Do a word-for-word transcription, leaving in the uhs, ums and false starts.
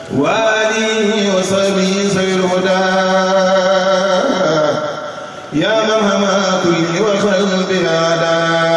وآله وصحبه سوي الهدى يا من هما كل وخلق هذا